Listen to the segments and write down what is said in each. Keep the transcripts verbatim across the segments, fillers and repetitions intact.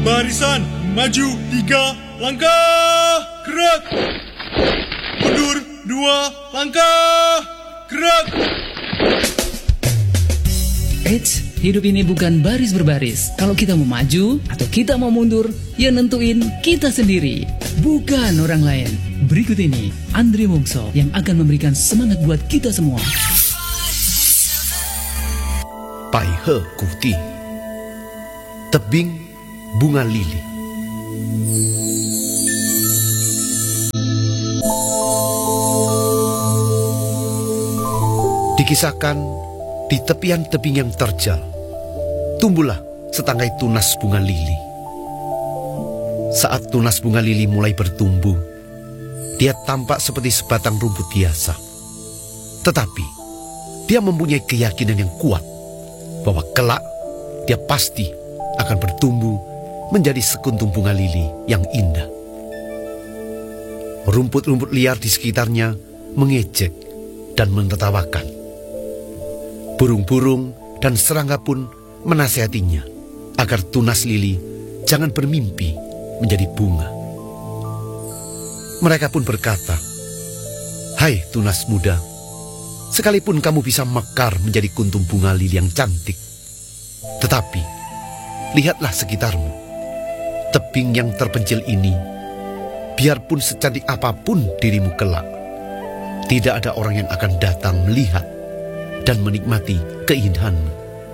Barisan, maju tiga langkah, gerak. Mundur dua langkah, gerak. Eits, hidup ini bukan baris berbaris. Kalau kita mau maju atau kita mau mundur, yang nentuin kita sendiri, bukan orang lain. Berikut ini Andre Wongso yang akan memberikan semangat buat kita semua. Pai He Kuti, tebing bunga lili. Dikisahkan, di tepian tebing yang terjal, tumbuhlah setangkai tunas bunga lili. Saat tunas bunga lili mulai bertumbuh, dia tampak seperti sebatang rumput biasa. Tetapi, dia mempunyai keyakinan yang kuat bahwa kelak dia pasti akan bertumbuh menjadi sekuntum bunga lili yang indah. Rumput-rumput liar di sekitarnya mengejek dan menertawakan. Burung-burung dan serangga pun menasihatinya agar tunas lili jangan bermimpi menjadi bunga. Mereka pun berkata, "Hai tunas muda, sekalipun kamu bisa mekar menjadi kuntum bunga lili yang cantik, tetapi lihatlah sekitarmu. Tebing yang terpencil ini, biarpun secantik apapun dirimu kelak, tidak ada orang yang akan datang melihat dan menikmati keindahanmu."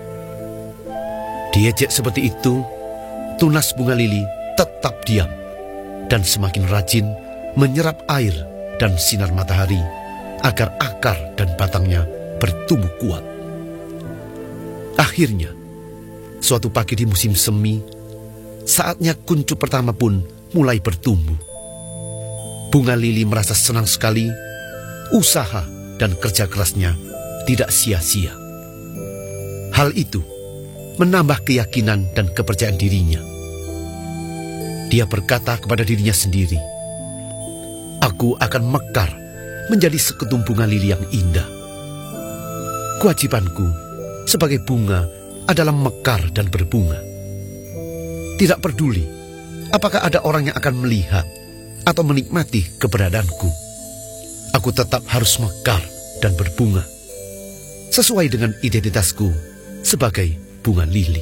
Diejek seperti itu, tunas bunga lili tetap diam dan semakin rajin menyerap air dan sinar matahari agar akar dan batangnya bertumbuh kuat. Akhirnya, suatu pagi di musim semi, saatnya kuncup pertama pun mulai bertumbuh. Bunga lili merasa senang sekali, usaha dan kerja kerasnya tidak sia-sia. Hal itu menambah keyakinan dan kepercayaan dirinya. Dia berkata kepada dirinya sendiri, "Aku akan mekar menjadi sekuntum bunga lili yang indah. Kewajibanku sebagai bunga adalah mekar dan berbunga. Tidak peduli apakah ada orang yang akan melihat atau menikmati keberadaanku. Aku tetap harus mekar dan berbunga sesuai dengan identitasku sebagai bunga lili."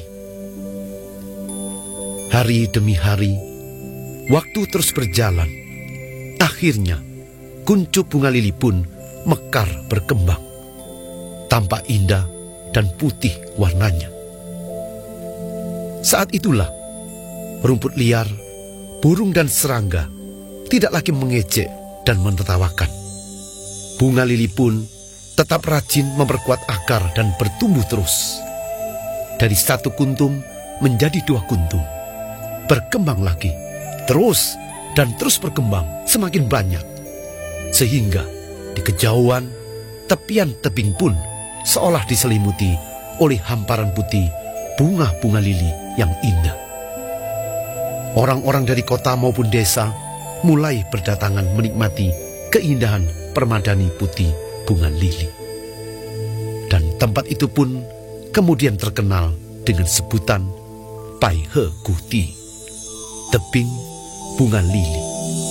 Hari demi hari, waktu terus berjalan. Akhirnya, kuncup bunga lili pun mekar berkembang. Tampak indah dan putih warnanya. Saat itulah, rumput liar, burung dan serangga tidak lagi mengejek dan menertawakan. Bunga lili pun tetap rajin memperkuat akar dan bertumbuh terus. Dari satu kuntum menjadi dua kuntum. Berkembang lagi, terus dan terus berkembang semakin banyak. Sehingga di kejauhan, tepian tebing pun seolah diselimuti oleh hamparan putih bunga-bunga lili yang indah. Orang-orang dari kota maupun desa mulai berdatangan menikmati keindahan permadani putih bunga lili. Dan tempat itu pun kemudian terkenal dengan sebutan Pai He Kuti, tebing bunga lili.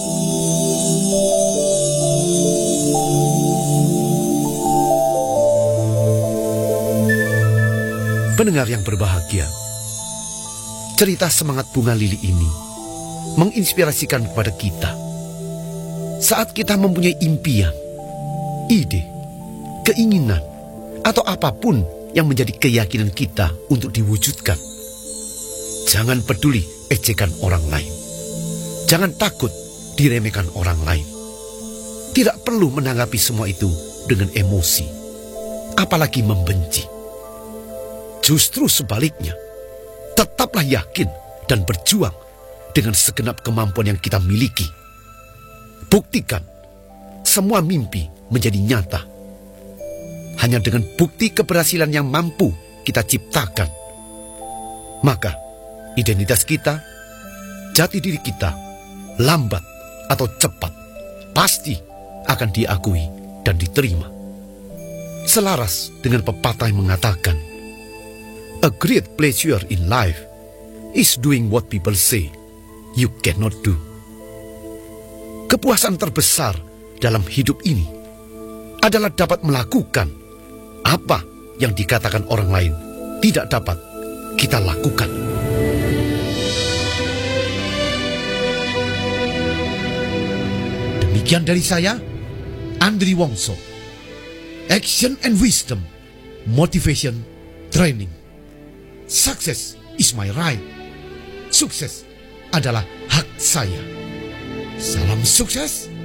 Pendengar yang berbahagia, cerita semangat bunga lili ini menginspirasikan kepada kita. Saat kita mempunyai impian, ide, keinginan, atau apapun yang menjadi keyakinan kita untuk diwujudkan, jangan peduli ejekan orang lain. Jangan takut diremehkan orang lain. Tidak perlu menanggapi semua itu dengan emosi, apalagi membenci. Justru sebaliknya, tetaplah yakin dan berjuang dengan segenap kemampuan yang kita miliki. Buktikan semua mimpi menjadi nyata. Hanya dengan bukti keberhasilan yang mampu kita ciptakan, maka identitas kita, jati diri kita, lambat atau cepat, pasti akan diakui dan diterima. Selaras dengan pepatah yang mengatakan, "A great pleasure in life is doing what people say you cannot do. Kepuasan terbesar dalam hidup ini adalah dapat melakukan apa yang dikatakan orang lain tidak dapat kita lakukan. Demikian dari saya, Andri Wongso. Action and wisdom, motivation, training. Success is my right. Sukses adalah hak saya. Salam sukses.